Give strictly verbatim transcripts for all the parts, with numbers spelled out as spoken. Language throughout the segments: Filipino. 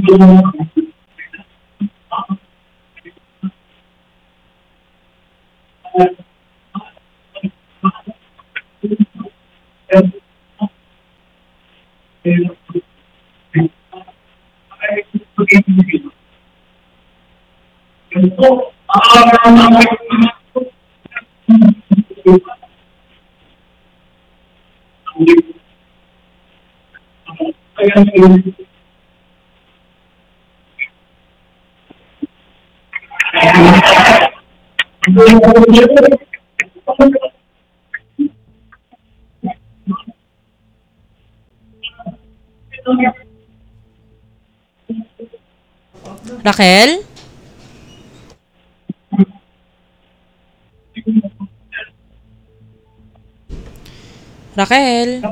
Raquel? Raquel?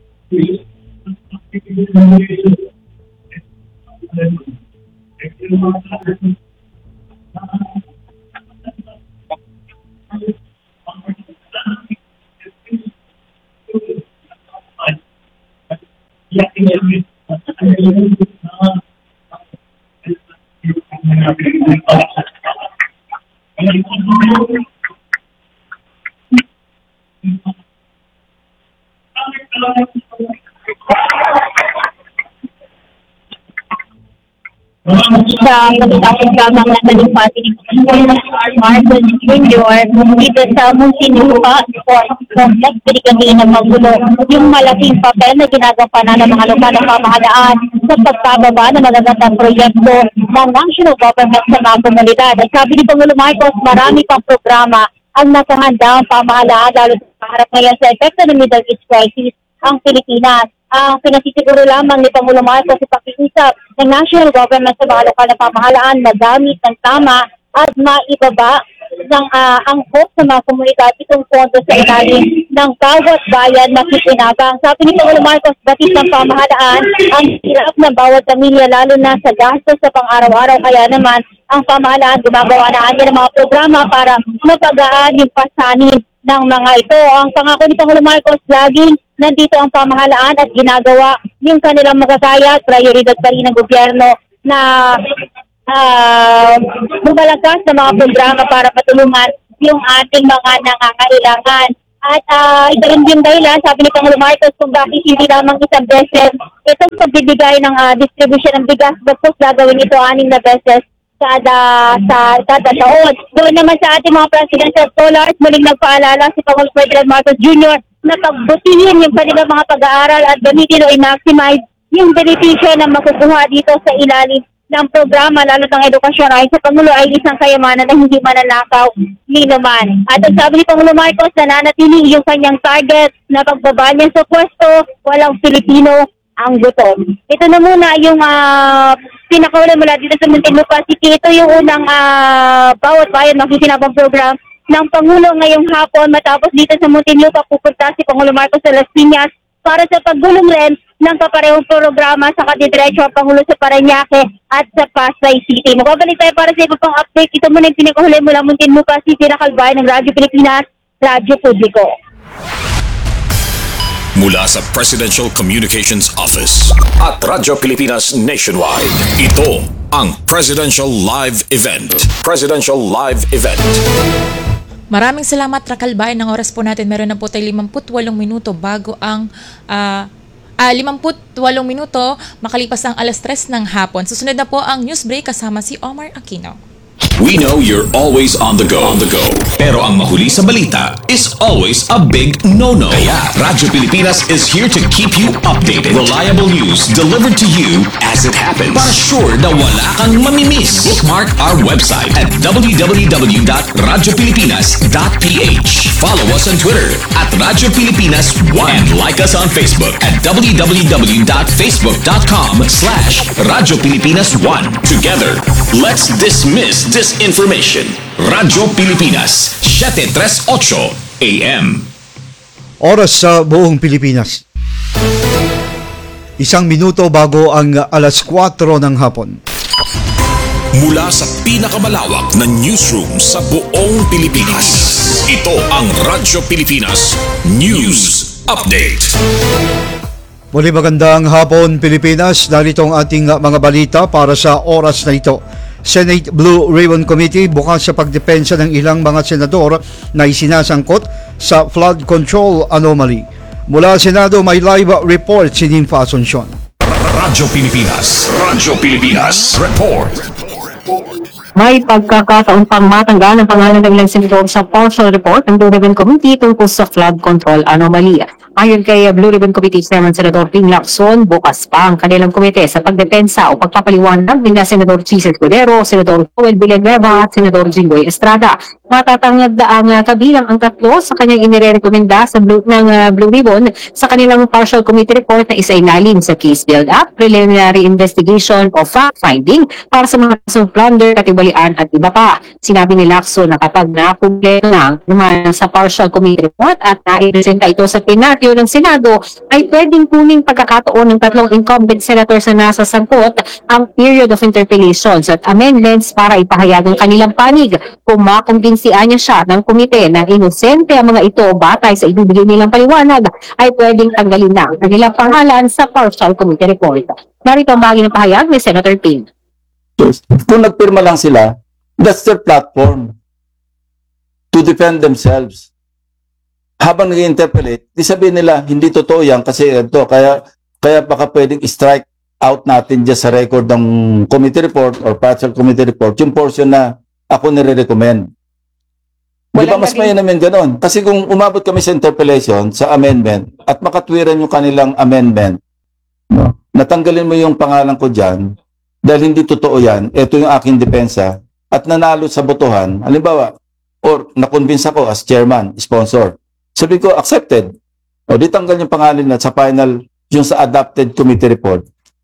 Sa pagkakasang lamang na talipati ni Marcos Junior dito sa Muntinlupa Complex Delikati ng Magulo yung malaking papel na ginagampanan ng mga lokal na pamahalaan sa pagkababa ng magagandang proyekto ng national government sa mga komunidad. At sabi ni Pangulo Marcos, marami pang programa ang nakahanda ang pamahalaan lalo sa harap ngayon sa epekto ng Middle East crisis ang Pilipinas. Ang pinasisiguro lamang ni Pangulo Marcos sa pakiusap ng national government sa mga lokal na pamahalaan na gamit ng tama at maibaba ng uh, angkop sa mga komunidad itong pondo sa ilalim ng bawat bayan na kikinabang. Sabi ni Pangulo Marcos, batis ng pamahalaan ang hirap ng bawat pamilya lalo na sa gastos sa pang-araw-araw. Kaya naman ang pamahalaan gumagawa na ng mga programa para mapagaan yung pasanin ng mga ito. Ang pangako ni Pangulo Marcos, laging nandito ang pamahalaan at ginagawa yung kanilang makakaya at prioridad pa rin ng gobyerno na uh, bumalakas sa mga programa para patulungan yung ating mga nangangailangan. At uh, ito rin yung dahilan, sabi ni Pangulo Marcos, kung bakit hindi lamang isang beses itong pagbibigay ng uh, distribution ng bigas, bagkus gagawin ito aning na beses kada sa kada taon. Doon naman sa ating mga presidential scholars, muling nagpaalala si Pangulong Ferdinand Marcos Junior na pagbutihin yung kanilang mga pag-aaral at gamitin o i-maximize yung benepisyo na makukuha dito sa ilalim ng programa lalo ng edukasyon ay sa Pangulo ay isang kayamanan na hindi mananakaw ni naman. At ang sabi ni Pangulo Marcos, nananatili yung kanyang target na pagbaba niya sa pwesto, walang Pilipino ang gutom. Ito na muna yung uh, pinakaula mula dito sa Muntinlupa City. Ito yung unang uh, bawat bayan makikinabang program ng Pangulo ngayong hapon. Matapos dito sa Muntinlupa, pupunta si Pangulo Marcos sa Las Piñas para sa paggulong rin ng kaparehong programa sa kadidiretso ang Pangulo sa Parañaque at sa Pasay City. Magbabalik tayo para sa iba pang update. Ito muna yung pinakahuli mula Muntinlupa City na kalbayan ng Radyo Pilipinas, Radyo Publiko. Mula sa Presidential Communications Office at Radyo Pilipinas Nationwide, ito ang Presidential Live Event. Presidential Live Event. Maraming salamat, Rakalbay. Ng oras po natin, meron na po tayo limampu't walong minuto bago ang uh, uh, limampu't walong minuto makalipas ang alas tres ng hapon. Susunod na po ang news break kasama si Omar Aquino. We know you're always on the go, on the go. Pero ang mahuli sa balita is always a big no-no. Kaya Radyo Pilipinas is here to keep you updated. Reliable news delivered to you as it happens. Para sure na wala kang mamimiss. Bookmark our website at w w w dot radyo pilipinas dot p h. Follow us on Twitter at Radyo Pilipinas one. And like us on Facebook at w w w dot facebook dot com slash Radyo Pilipinas one. Together, let's dismiss this information. Radyo Pilipinas, seven thirty-eight A M. Oras sa buong Pilipinas. Isang minuto bago ang alas kwatro ng hapon. Mula sa pinakamalawak na newsroom sa buong Pilipinas. Ito ang Radyo Pilipinas News Update. Muli magandang hapon Pilipinas, narito ang ating uh, mga balita para sa oras na ito. Senate Blue Ribbon Committee bukas sa pagdepensa ng ilang mga senador na isinasangkot sa flood control anomaly. Mula Senado may live report si Nympha Asuncion. Radyo Pilipinas, Radyo Pilipinas, report. May pagkakataon pang matanggal ang pangalan ng ilang senador sa partial report ng Blue Ribbon Committee tungkol sa flood control anomaly. Ayon kay Blue Ribbon Committee Chairman Senador Ping Lacson, bukas pa ang kanilang komite sa pagdepensa o pagpapaliwanag ni Senador Cesar Escudero, Senador Joel Villanueva at Senador Jinggoy Estrada. Matatangad na ang uh, kabilang ang tatlo sa kanyang inirekomenda sa Blue, ng uh, Blue Ribbon sa kanilang partial committee report na isailalim sa case build-up, preliminary investigation o fact-finding para sa mga kasong plunder, katibalian at iba pa. Sinabi ni Lacson na kapag nakumpleto na naman sa partial committee report at nairesenta ito sa plenaryo ng Senado, ay pwedeng kuning pagkakataon ng tatlong incumbent senators na nasa sangkot ang period of interpellations at amendments para ipahayag ang kanilang panig. Kung makumbinsian niya siya ng komite na inosente ang mga ito batay sa ibibigay nilang paliwanag, ay pwedeng tanggalin na ang kanilang pangalan sa partial committee report. Narito ang bagay ng pahayag ni Senator Ping. Kung nagpirma lang sila, that's their platform to defend themselves. Habang nag-interpolate, di sabihin nila, hindi totoo yan kasi ito, kaya, kaya baka pwedeng strike out natin dyan sa record ng committee report or partial committee report, yung portion na ako nire-recommend. Di ba mas may namin ganon? Kasi kung umabot kami sa interpellation, sa amendment, at makatwiran yung kanilang amendment, no, natanggalin mo yung pangalan ko dyan, dahil hindi totoo yan, ito yung aking depensa, at nanalo sa botohan, halimbawa, or nakonvince ako as chairman, sponsor, sabi ko, accepted. O, di tanggal yung pangalan na sa final, yung sa adopted committee report.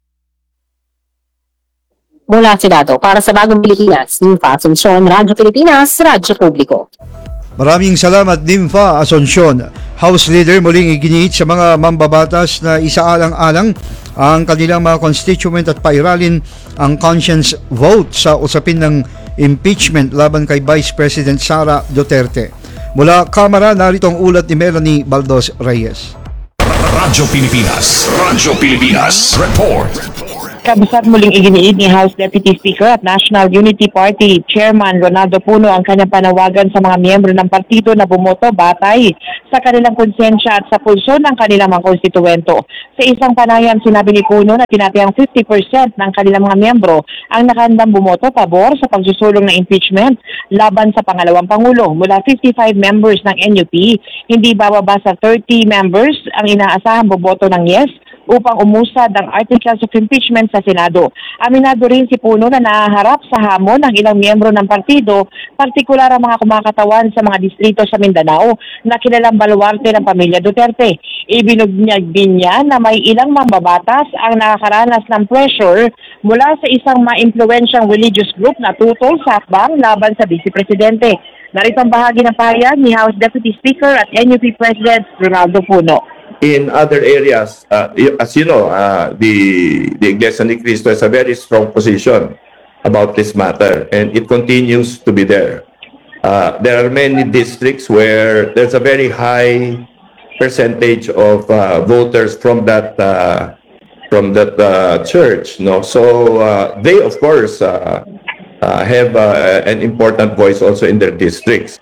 Mula Senado, para sa Bagong Pilipinas, Nympha Asuncion, Radyo Pilipinas, Radyo Publiko. Maraming salamat Nympha Asuncion. House Leader muling iginiit sa mga mambabatas na isaalang-alang ang kanilang mga constituent at pairalin ang conscience vote sa usapin ng impeachment laban kay Vice President Sara Duterte. Mula Kamara, narito ang ulat ni Melanie Baldos Reyes. Radyo Pilipinas, Radyo Pilipinas, report. Kabisat muling iginiit ni House Deputy Speaker at National Unity Party Chairman Ronaldo Puno ang kanyang panawagan sa mga miyembro ng partido na bumoto batay sa kanilang konsensya at sa pulso ng kanilang mga konstituwento. Sa isang panayam, sinabi ni Puno na tinatayang fifty percent ng kanilang mga miyembro ang nakahandang bumoto pabor sa pagsusulong ng impeachment laban sa pangalawang Pangulo. Mula fifty-five members ng N U P, hindi bababa sa thirty members ang inaasahan boboto ng yes upang umusad ang articles of impeachment sa Senado. Aminado rin si Puno na nahaharap sa hamon ng ilang miyembro ng partido, partikular ang mga kumakatawan sa mga distrito sa Mindanao na kilalang baluarte ng pamilya Duterte. Ibinugnag din niya na may ilang mambabatas ang nakakaranas ng pressure mula sa isang ma-impluensyang religious group na tutol sa hakbang laban sa Vice Presidente. Narito ang bahagi ng pahayag ni House Deputy Speaker at N U P President Ronaldo Puno. In other areas, uh, as you know, uh, the, the Iglesia ni Cristo has a very strong position about this matter, and it continues to be there. Uh, there are many districts where there's a very high percentage of uh, voters from that uh, from that uh, church. No, so uh, they, of course, uh, uh, have uh, an important voice also in their districts.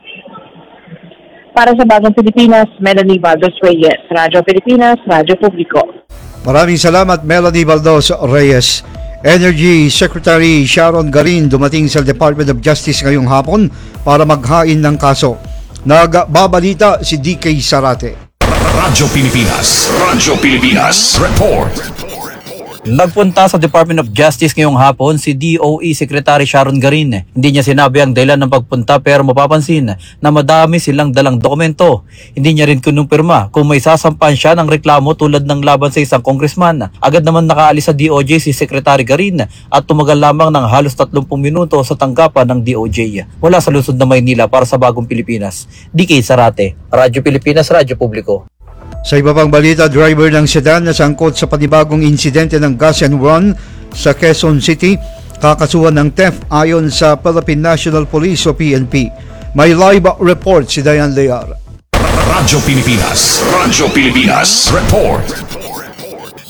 Para sa Bagong Pilipinas, Melanie Baldos Reyes, Radyo Pilipinas, Radyo Publiko. Maraming salamat Melanie Baldos Reyes. Energy Secretary Sharon Garin dumating sa Department of Justice ngayong hapon para maghain ng kaso. Nagbabalita si D K Sarate. Radyo Pilipinas, Radyo Pilipinas, report. Nagpunta sa Department of Justice ngayong hapon si D O E Secretary Sharon Garin. Hindi niya sinabi ang dahilan ng pagpunta pero mapapansin na madami silang dalang dokumento. Hindi niya rin kinumpirma kung may sasampan siya ng reklamo tulad ng laban sa isang congressman. Agad naman nakaalis sa D O J si Secretary Garin at tumagal lamang ng halos tatlumpu minuto sa tanggapan ng D O J. Mula sa lungsod ng Maynila para sa Bagong Pilipinas, D K Sarate, Radyo Pilipinas, Radyo Publiko. Sa iba pang balita, driver ng sedan na sangkot sa panibagong insidente ng gas and run sa Quezon City, kakasuhan ng theft ayon sa Philippine National Police o P N P. May live report si Diane Lear. Radyo Pilipinas, Radyo Pilipinas, report.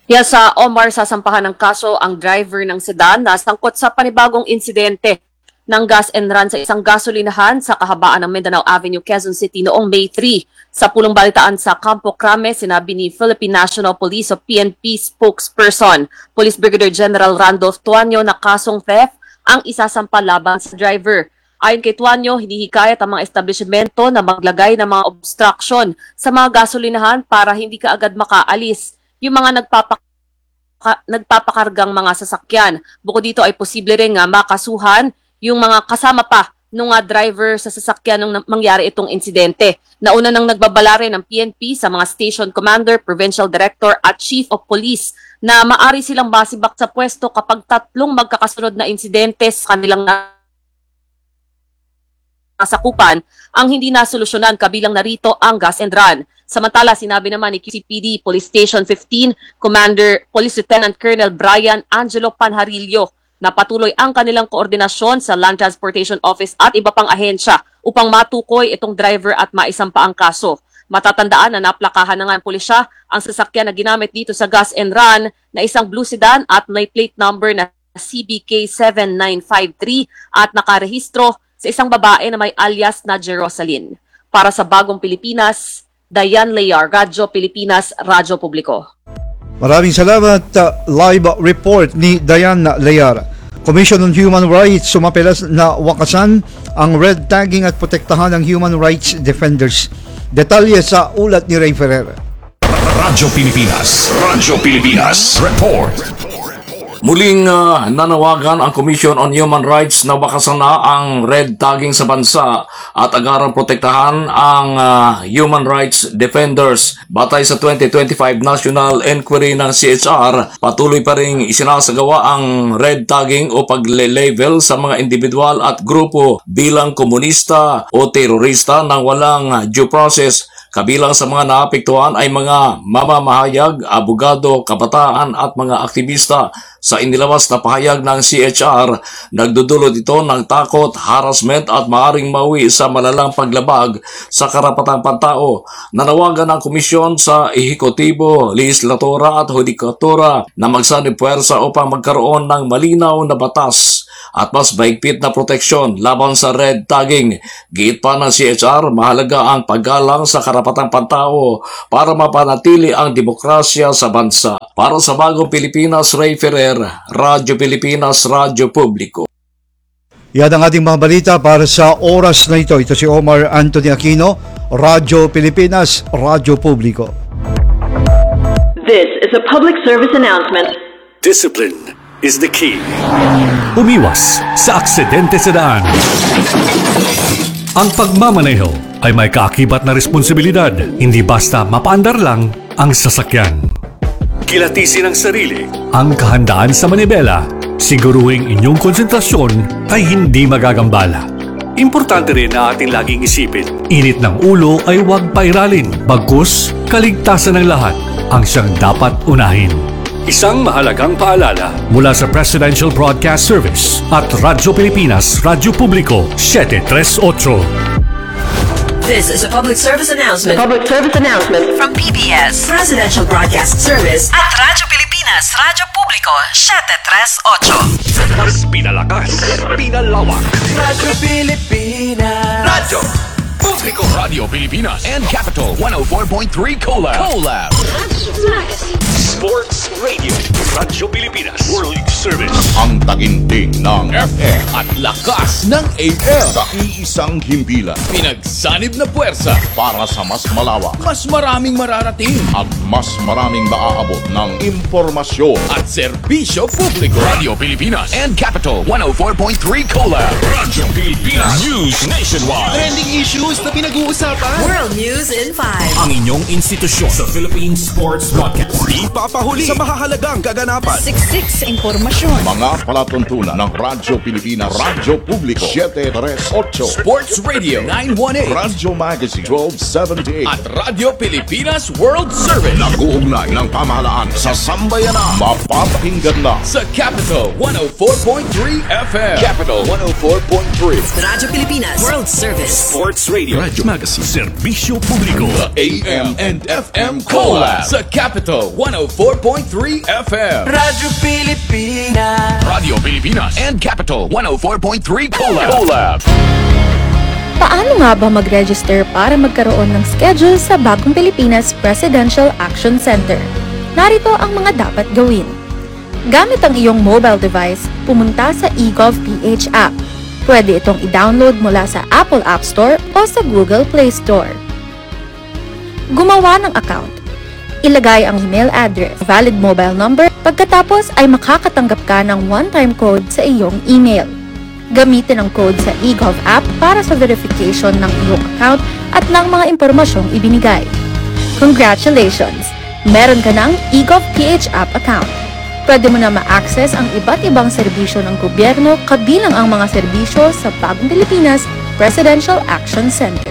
Yes, sa Omar, sasampahan ng kaso ang driver ng sedan na sangkot sa panibagong insidente ng gas and run sa isang gasolinahan sa kahabaan ng Mindanao Avenue, Quezon City noong May third. Sa pulong balitaan sa Campo Crame, sinabi ni Philippine National Police o P N P spokesperson, Police Brigadier General Randolph Tuanyo, na kasong theft ang isasampa laban sa driver. Ayon kay Tuanyo, hinihikayat ang mga establishmento na maglagay ng mga obstruction sa mga gasolinahan para hindi ka agad makaalis yung mga nagpapak nagpapakargang mga sasakyan. Bukod dito ay posible rin nga makasuhan yung mga kasama pa nung uh, driver sa sasakyan nung mangyari itong insidente. Nauna nang nagbabala rin ng P N P sa mga station commander, provincial director at chief of police na maari silang masibak sa pwesto kapag tatlong magkakasunod na insidente sa kanilang nasakupan ang hindi nasolusyonan, kabilang narito ang gas and run. Samantala, sinabi naman ni Q C P D Police Station fifteen Commander Police Lieutenant Colonel Brian Angelo Panjarillo na patuloy ang kanilang koordinasyon sa Land Transportation Office at iba pang ahensya upang matukoy itong driver at maisampa ang kaso. Matatandaan na naplakahan na nga ang pulisya ang sasakyan na ginamit dito sa gas and run na isang blue sedan at may plate number na C B K seven nine five three at nakarehistro sa isang babae na may alias na Jerosalyn. Para sa Bagong Pilipinas, Dayan Layar, Radyo Pilipinas, Radyo Publiko. Maraming salamat. Uh, live report ni Dayan Layar. Commission on Human Rights sumapelas na wakasan ang red tagging at protektahan ng human rights defenders. Detalye sa ulat ni Ray Ferrer. Radyo Pilipinas, Radyo Pilipinas, report. Muling uh, nanawagan ang Commission on Human Rights na wakasan na ang red tagging sa bansa at agarang protektahan ang uh, human rights defenders. Batay sa twenty twenty-five National Inquiry ng C H R, patuloy pa rin isinasagawa ang red tagging o pagle-label sa mga individual at grupo bilang komunista o terorista nang walang due process. Kabilang sa mga naapektuhan ay mga mamamahayag, abogado, kabataan at mga aktivista. Sa inilawas na pahayag ng C H R, nagdudulot ito ng takot, harassment at maaring mawi sa malalang paglabag sa karapatang pantao. Nanawagan ang komisyon sa ehekutibo, legislatura at hudikatura na magsanib puwersa upang magkaroon ng malinaw na batas at mas mahigpit na proteksyon laban sa red tagging. Giit pa ng C H R, mahalaga ang paggalang sa karapatang pantao para mapanatili ang demokrasya sa bansa. Para sa Bagong Pilipinas, Ray Ferrer, Radyo Pilipinas, Radyo Publiko. Yan ang ating mga balita para sa oras na ito. Ito si Omar Anthony Aquino, Radyo Pilipinas, Radyo Publiko. This is a public service announcement. Discipline is the key. Umiwas sa aksidente sa daan. Ang pagmamaneho ay may kaakibat na responsibilidad, hindi basta mapaandar lang ang sasakyan. Kilatisin ang sarili, ang kahandaan sa manibela, siguruhing inyong konsentrasyon ay hindi magagambala. Importante rin na ating laging isipin, init ng ulo ay huwag pairalin, bagkus kaligtasan ng lahat ang siyang dapat unahin. Isang mahalagang paalala mula sa Presidential Broadcast Service at Radyo Pilipinas, Radyo Publiko, seven three eight. This is a public service announcement. Public service announcement From P B S, Presidential Broadcast Service at Radyo Pilipinas, Radyo Publiko, seven three eight. Mas pinalakas, pinalawak. Radyo Pilipinas. Radyo Publiko, Radio Pilipinas and Capital one oh four point three Collab. Collab. Sports Radio, Radyo Pilipinas, World Service. Ang taginting ng F M At lakas ng A M. sa iisang himpilan Pinagsanib na puwersa para sa mas malawak mas maraming mararating at mas maraming maaabot ng impormasyon at serbisyo publiko. Radio Pilipinas and Capital one oh four point three Collab. Radyo Pilipinas News Nationwide. Trending issues na pinag-uusapan. World News in five. Ang inyong institusyon sa Philippine Sports Broadcast. Ipapahuli sa mahahalagang kaganapan. Siksik sa impormasyon. mga palatuntunan ng Radyo Pilipinas, Radyo Publiko seven three eight, Sports Radio nine one eight Radyo Magazine twelve seventy-eight at Radyo Pilipinas World Service. Nag-uugnay ng pamahalaan sa sambayanan. Mapapakinggan na Sa Capital one oh four point three F M. Capital one oh four point three. Radyo Pilipinas, World Service. Sports Radio, Radyo Magazine. Serbisyo publiko. The A M and F M Collab sa Capital one oh four point three F M. Radyo Pilipinas. Radio Pilipinas and Capital one oh four point three Collab. Collab. Paano nga ba mag-register para magkaroon ng schedule sa Bagong Pilipinas Presidential Action Center? Narito ang mga dapat gawin. Gamit ang iyong mobile device, pumunta sa eGovPH app. Pwede itong i-download mula sa Apple App Store o sa Google Play Store. Gumawa ng account. Ilagay ang email address, valid mobile number, pagkatapos ay makakatanggap ka ng one-time code sa iyong email. Gamitin ang code sa eGov app para sa verification ng iyong account at ng mga impormasyong ibinigay. Congratulations! Meron ka ng eGovPH app account. Pwede mo na ma-access ang iba't ibang serbisyo ng gobyerno kabilang ang mga serbisyo sa Bagong Pilipinas Presidential Action Center.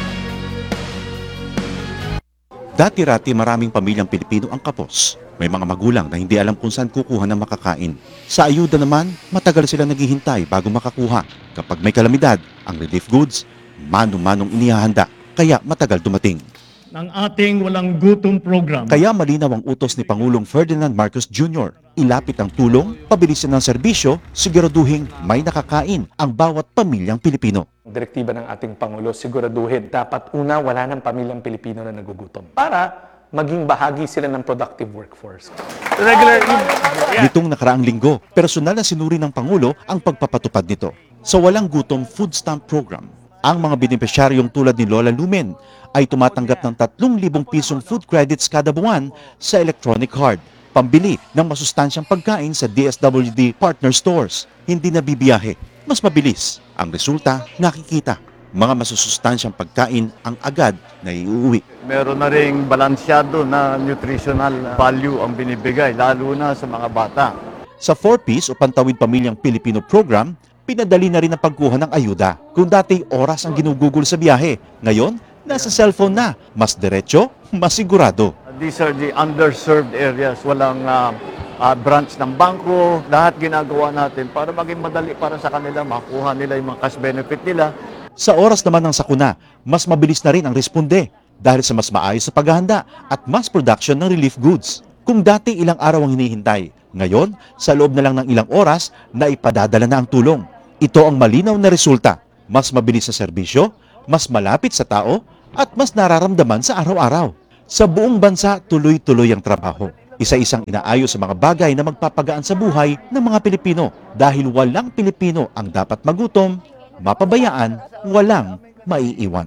Dati-rati maraming pamilyang Pilipino ang kapos. May mga magulang na hindi alam kung saan kukuha ng makakain. Sa ayuda naman, matagal sila naghihintay bago makakuha. Kapag may kalamidad, ang relief goods, mano-manong inihahanda, kaya matagal dumating. Ng ating walang gutom program. Kaya malinaw ang utos ni Pangulong Ferdinand Marcos Junior Ilapit ang tulong, pabilisin ng serbisyo, siguraduhin may nakakain ang bawat pamilyang Pilipino. Direktiba ng ating Pangulo, siguraduhin dapat una wala ng pamilyang Pilipino na nagugutom para maging bahagi sila ng productive workforce. Regular, yeah. Nitong nakaraang linggo, personal na sinuri ng Pangulo ang pagpapatupad nito. Sa Walang Gutom Food Stamp Program, ang mga benepisyaryong tulad ni Lola Lumen ay tumatanggap ng tatlong libong pisong food credits kada buwan sa electronic card, pambili ng masustansyang pagkain sa D S W D partner stores. Hindi na bibiyahe, mas mabilis. Ang resulta, nakikita. Mga masusustansyang pagkain ang agad na iuwi. Meron na ring balansyado na nutritional value ang binibigay, lalo na sa mga bata. Sa four piece o Pantawid Pamilyang Pilipino program, pinadali na rin ang pagkuha ng ayuda. Kung dati oras ang ginugugol sa biyahe, ngayon, nasa cellphone na. Mas diretso, mas sigurado. These are the underserved areas. Walang uh, uh, branch ng bangko. Lahat ginagawa natin para maging madali para sa kanila, makuha nila yung mga cash benefit nila. Sa oras naman ng sakuna, mas mabilis na rin ang responde dahil sa mas maayos sa paghahanda at mass production ng relief goods. Kung dati ilang araw ang hinihintay, ngayon, sa loob na lang ng ilang oras, na ipadadala na ang tulong. Ito ang malinaw na resulta. Mas mabilis sa serbisyo, mas malapit sa tao, at mas nararamdaman sa araw-araw. Sa buong bansa, tuloy-tuloy ang trabaho. Isa-isang inaayos sa mga bagay na magpapagaan sa buhay ng mga Pilipino dahil walang Pilipino ang dapat magutom, mapabayaan, walang maiiwan.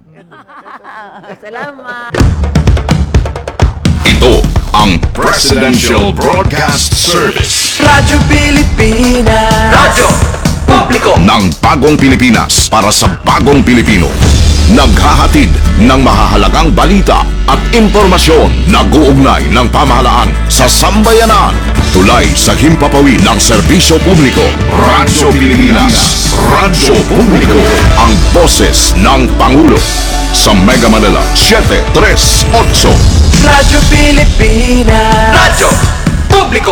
Salamat! Ito ang Presidential Broadcast Service. Radyo Pilipinas. Radyo Publiko ng Bagong Pilipinas para sa Bagong Pilipino. Naghahatid ng mahahalagang balita at impormasyon na guugnay ng pamahalaan sa sambayanan. Tulay sa himpapawid ng serbisyo publiko. Radyo Pilipinas. Radyo Publiko. Ang boses ng Pangulo. Sa Mega Manila, seven three eight. Radyo Pilipinas. Radyo Publiko.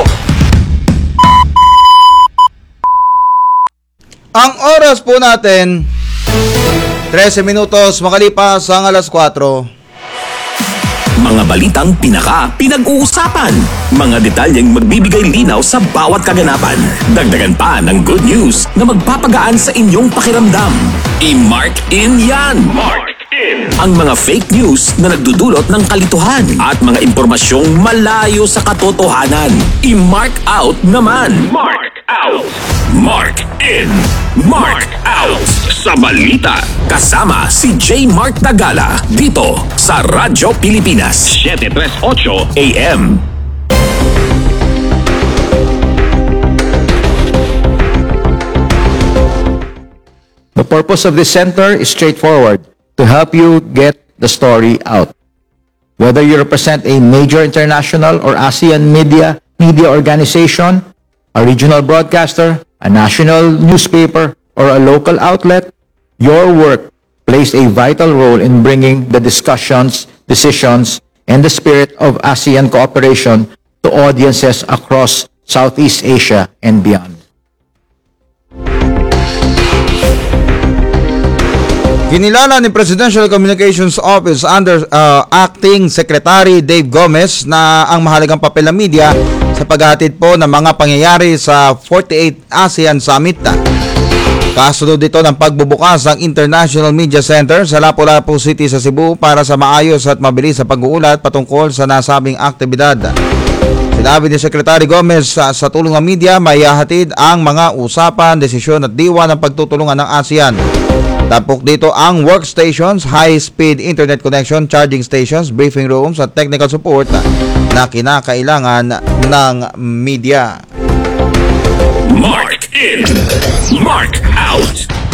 Ang oras po natin, thirteen minutos makalipas ang alas kwatro. Mga balitang pinaka pinag-uusapan. Mga detalyeng magbibigay linaw sa bawat kaganapan. Dagdagan pa ng good news na magpapagaan sa inyong pakiramdam. I-mark in yan! Mark in! Ang mga fake news na nagdudulot ng kalituhan at mga impormasyong malayo sa katotohanan. I-mark out naman! Mark out! Mark in! Mark out! Sa balita, kasama si J. Mark Tagala dito sa Radyo Pilipinas seven three eight A M. The purpose of this center is straightforward, to help you get the story out. Whether you represent a major international or ASEAN media, media organization, a regional broadcaster, a national newspaper, or a local outlet, your work plays a vital role in bringing the discussions, decisions, and the spirit of ASEAN cooperation to audiences across Southeast Asia and beyond. Kinilala ni Presidential Communications Office under uh, Acting Secretary Dave Gomez na ang mahalagang papel ng media sa paghatid po ng mga pangyayari sa forty-eighth ASEAN Summit. Kasunod dito ng pagbubukas ng International Media Center sa Lapu-Lapu City sa Cebu para sa maayos at mabilis na pag-uulat patungkol sa nasabing aktibidad. Sinabi ni Secretary Gomez sa, sa tulong ng media, may hahatid ang mga usapan, desisyon at diwa ng pagtutulungan ng ASEAN. Tapok dito ang workstations, high-speed internet connection, charging stations, briefing rooms at technical support na kinakailangan ng media. Mark in, Mark out.